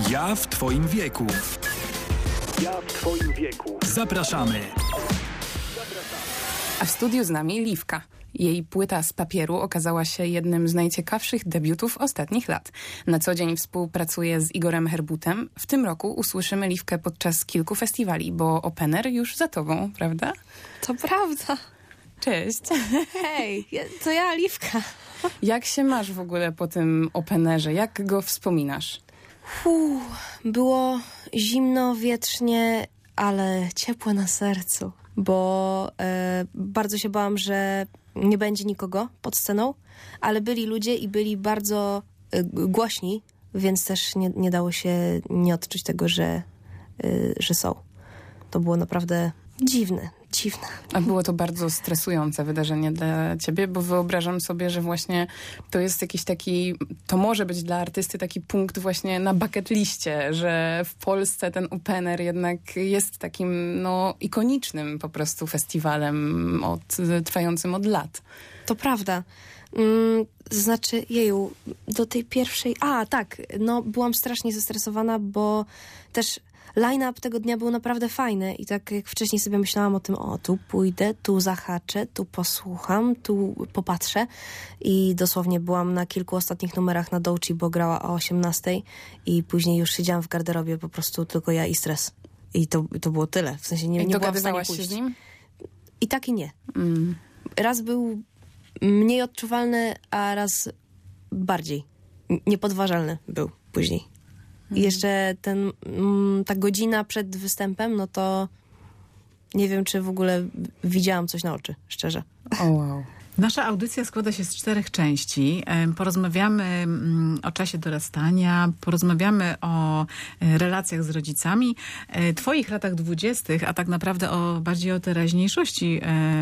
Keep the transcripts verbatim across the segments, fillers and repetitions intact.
Ja w twoim wieku. Ja w twoim wieku. Zapraszamy. A w studiu z nami Liwka. Jej płyta z papieru okazała się jednym z najciekawszych debiutów ostatnich lat. Na co dzień współpracuje z Igorem Herbutem. W tym roku usłyszymy Liwkę podczas kilku festiwali, bo opener już za tobą, prawda? To prawda. Cześć. Hej, to ja, Liwka. Jak się masz w ogóle po tym openerze? Jak go wspominasz? Uu, było zimno, wietrznie, ale ciepło na sercu, bo e, bardzo się bałam, że nie będzie nikogo pod sceną, ale byli ludzie i byli bardzo e, głośni, więc też nie, nie dało się nie odczuć tego, że, e, że są. To było naprawdę dziwne, dziwne. A było to bardzo stresujące wydarzenie dla ciebie, bo wyobrażam sobie, że właśnie to jest jakiś taki, to może być dla artysty taki punkt właśnie na bucket liście, że w Polsce ten opener jednak jest takim, no, ikonicznym po prostu festiwalem od, trwającym od lat. To prawda. Mm, znaczy, jeju, do tej pierwszej... A, tak, no byłam strasznie zestresowana, bo też line-up tego dnia był naprawdę fajny i tak jak wcześniej sobie myślałam o tym, o tu pójdę, tu zahaczę, tu posłucham, tu popatrzę i dosłownie byłam na kilku ostatnich numerach na Dołci, bo grała o osiemnastej i później już siedziałam w garderobie, po prostu tylko ja i stres. I to, to było tyle, w sensie nie, I nie byłam w stanie dogadywałaś pójść. się z nim? I tak i nie. Mm. Raz był mniej odczuwalny, a raz bardziej. Niepodważalny był później. I jeszcze ten, ta godzina przed występem, no to nie wiem, czy w ogóle widziałam coś na oczy, szczerze. O wow. Nasza audycja składa się z czterech części. Porozmawiamy o czasie dorastania, porozmawiamy o relacjach z rodzicami, twoich latach dwudziestych, a tak naprawdę o bardziej o teraźniejszości,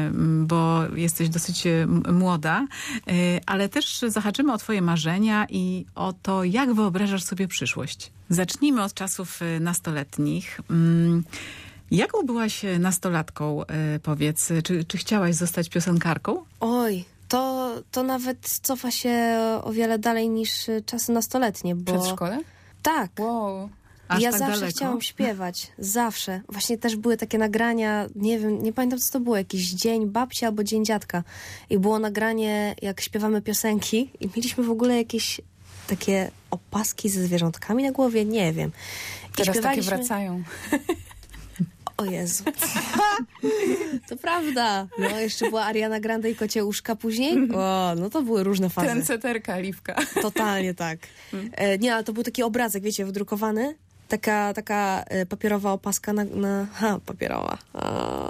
bo jesteś dosyć młoda, ale też zahaczymy o twoje marzenia i o to, jak wyobrażasz sobie przyszłość. Zacznijmy od czasów nastoletnich. Jaką byłaś nastolatką, powiedz? Czy, czy chciałaś zostać piosenkarką? Oj, to, to nawet cofa się o wiele dalej niż czasy nastoletnie, bo... Przedszkole? Tak. Wow. Aż ja tak zawsze daleko? chciałam śpiewać. Zawsze. Właśnie też były takie nagrania, nie wiem, nie pamiętam co to było, jakiś dzień babci albo dzień dziadka. I było nagranie, jak śpiewamy piosenki i mieliśmy w ogóle jakieś takie opaski ze zwierzątkami na głowie, nie wiem. I Teraz takie śpiewaliśmy- wracają. O Jezu. To prawda. No, jeszcze była Ariana Grande i Kocie Uszka później. O, no to były różne fazy. Trendseterka, Liwka. Totalnie tak. E, nie, ale to był taki obrazek, wiecie, wydrukowany. Taka, taka e, papierowa opaska na... na ha, papierowa. A,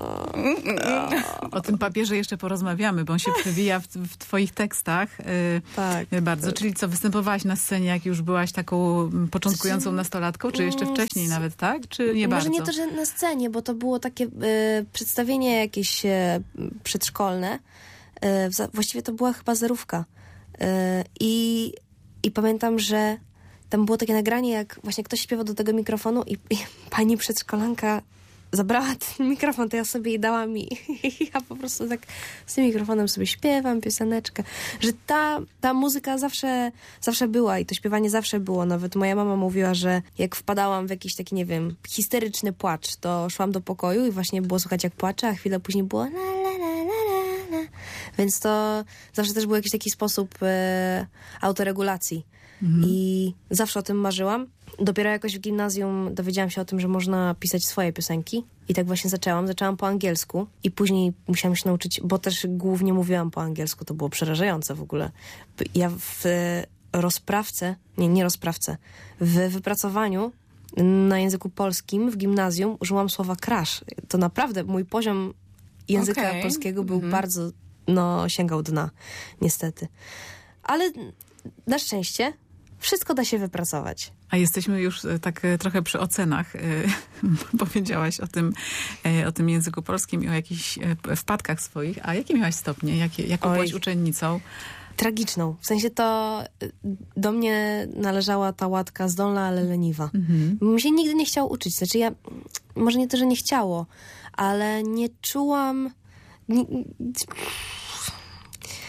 O tym papierze jeszcze porozmawiamy, bo on się przewija w, w twoich tekstach yy, tak. bardzo. Czyli co, występowałaś na scenie, jak już byłaś taką mm, początkującą nastolatką, czy jeszcze wcześniej nawet, tak? Czy nie Może bardzo? nie to, że na scenie, bo to było takie e, przedstawienie jakieś e, przedszkolne. E, za- właściwie to była chyba zerówka. E, i, I pamiętam, że tam było takie nagranie, jak właśnie ktoś śpiewał do tego mikrofonu i, i pani przedszkolanka zabrała ten mikrofon, to ja sobie jej dałam i ja po prostu tak z tym mikrofonem sobie śpiewam pioseneczkę. Że ta, ta muzyka zawsze, zawsze była i to śpiewanie zawsze było. Nawet moja mama mówiła, że jak wpadałam w jakiś taki, nie wiem, histeryczny płacz, to szłam do pokoju i właśnie było słuchać jak płacze, a chwilę później było la la la la la la. Więc to zawsze też był jakiś taki sposób e, autoregulacji. Mhm. I zawsze o tym marzyłam. Dopiero jakoś w gimnazjum dowiedziałam się o tym, że można pisać swoje piosenki. I tak właśnie zaczęłam. Zaczęłam po angielsku i później musiałam się nauczyć, bo też głównie mówiłam po angielsku. To było przerażające w ogóle. Ja w rozprawce, nie, nie rozprawce, w wypracowaniu na języku polskim w gimnazjum użyłam słowa crush. To naprawdę mój poziom języka Okay. polskiego był Mhm. bardzo, no, sięgał dna, niestety. Ale na szczęście wszystko da się wypracować. A jesteśmy już e, tak e, trochę przy ocenach. E, Powiedziałaś o tym, e, o tym języku polskim i o jakichś e, wpadkach swoich. A jakie miałaś stopnie? Jakie, jaką Oj. byłaś uczennicą? Tragiczną. W sensie to y, do mnie należała ta łatka zdolna, ale leniwa. Mhm. Mi się nigdy nie chciało uczyć. Znaczy ja, może nie to, że nie chciało, ale nie czułam... Nie,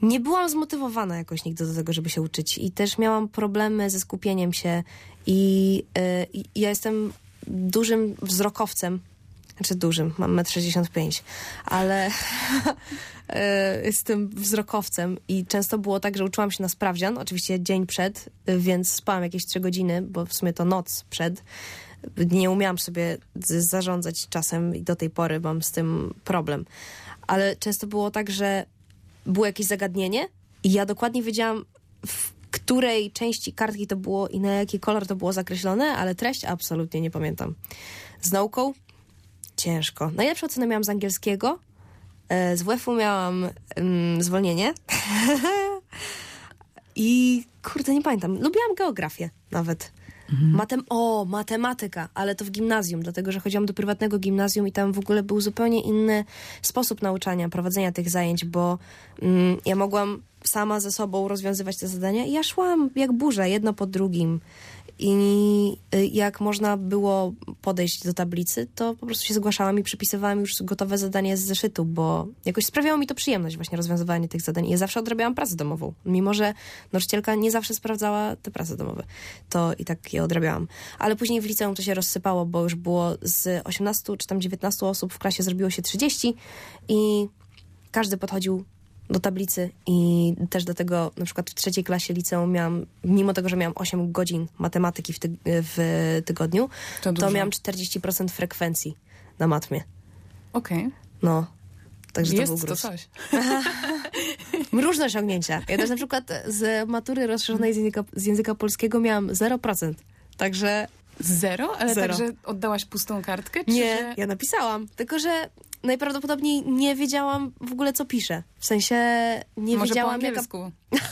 nie byłam zmotywowana jakoś nigdy do tego, żeby się uczyć i też miałam problemy ze skupieniem się i, y, i ja jestem dużym wzrokowcem, znaczy dużym, mam metr sześćdziesiąt pięć, ale jestem wzrokowcem i często było tak, że uczyłam się na sprawdzian, oczywiście dzień przed, więc spałam jakieś trzy godziny, bo w sumie to noc przed. Nie umiałam sobie zarządzać czasem i do tej pory mam z tym problem. Ale często było tak, że było jakieś zagadnienie i ja dokładnie wiedziałam, w której części kartki to było i na jaki kolor to było zakreślone, ale treść absolutnie nie pamiętam. Z nauką ciężko. Najlepsze oceny miałam z angielskiego. Z W F-u miałam um, zwolnienie. I kurde, nie pamiętam. Lubiłam geografię nawet. Mhm. Matem- o, matematyka, ale to w gimnazjum, dlatego że chodziłam do prywatnego gimnazjum i tam w ogóle był zupełnie inny sposób nauczania, prowadzenia tych zajęć, bo mm, ja mogłam sama ze sobą rozwiązywać te zadania i ja szłam jak burza, jedno po drugim. I jak można było podejść do tablicy, to po prostu się zgłaszałam i przypisywałam już gotowe zadanie z zeszytu, bo jakoś sprawiało mi to przyjemność właśnie rozwiązywanie tych zadań. Ja zawsze odrabiałam pracę domową. Mimo że nauczycielka nie zawsze sprawdzała te prace domowe, to i tak je odrabiałam. Ale później w liceum to się rozsypało, bo już było z osiemnastu czy tam dziewiętnastu osób w klasie zrobiło się trzydzieści i każdy podchodził do tablicy i też do tego, na przykład w trzeciej klasie liceum miałam, mimo tego, że miałam osiem godzin matematyki w, ty- w tygodniu, to, to miałam czterdzieści procent frekwencji na matmie. Okej. Okay. No, także jest to był gruz. to coś. Różne osiągnięcia. Ja też na przykład z matury rozszerzonej z języka, z języka polskiego miałam zero procent. Także... Zero? Ale Zero. także oddałaś pustą kartkę? Czy nie, że... ja napisałam. Tylko, że najprawdopodobniej nie wiedziałam w ogóle, co piszę. W sensie nie może wiedziałam, po angielsku. Jaka...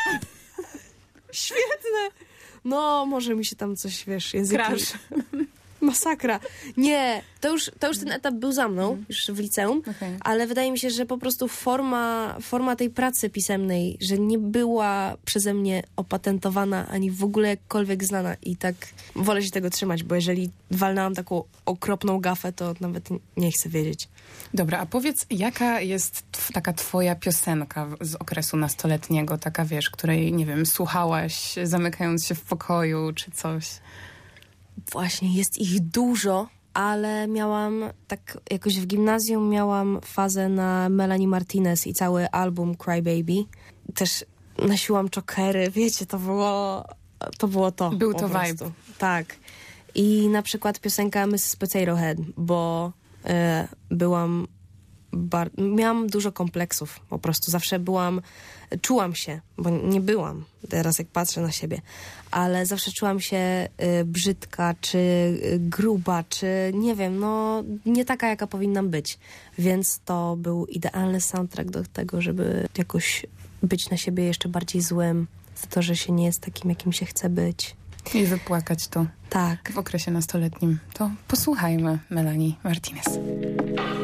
Świetne! No, może mi się tam coś, wiesz, języki... Crash. Masakra. Nie, to już, to już ten etap był za mną, mm. już w liceum, okay. ale wydaje mi się, że po prostu forma, forma tej pracy pisemnej, że nie była przeze mnie opatentowana, ani w ogóle jakkolwiek znana i tak wolę się tego trzymać, bo jeżeli walnęłam taką okropną gafę, to nawet nie chcę wiedzieć. Dobra, a powiedz, jaka jest tw- taka twoja piosenka z okresu nastoletniego, taka wiesz, której, nie wiem, słuchałaś zamykając się w pokoju, czy coś? Właśnie, jest ich dużo, ale miałam, tak jakoś w gimnazjum miałam fazę na Melanie Martinez i cały album Cry Baby. Też nosiłam czokery, wiecie, to było to. Było to Był to prostu. vibe. Tak. I na przykład piosenka missus Potato Head, bo e, byłam, bar- miałam dużo kompleksów, po prostu zawsze byłam, czułam się, bo nie byłam, teraz jak patrzę na siebie, ale zawsze czułam się y, brzydka, czy y, gruba, czy nie wiem, no nie taka, jaka powinnam być. Więc to był idealny soundtrack do tego, żeby jakoś być na siebie jeszcze bardziej złym, za to, że się nie jest takim, jakim się chce być. I wypłakać to tak w okresie nastoletnim. To posłuchajmy Melanie Martinez.